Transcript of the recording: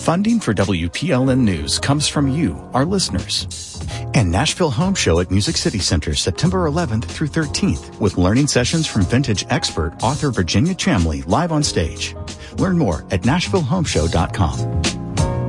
Funding for WPLN News comes from you, our listeners. And Nashville Home Show at Music City Center, September 11th through 13th, with learning sessions from vintage expert author Virginia Chamley live on stage. Learn more at NashvilleHomeshow.com.